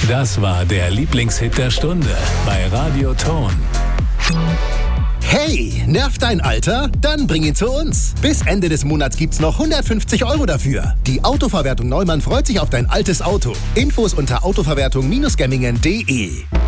Das war der Lieblingshit der Stunde bei Radio Ton. Hey, nervt dein Alter? Dann bring ihn zu uns. Bis Ende des Monats gibt's noch 150 € dafür. Die Autoverwertung Neumann freut sich auf dein altes Auto. Infos unter autoverwertung-gemmingen.de.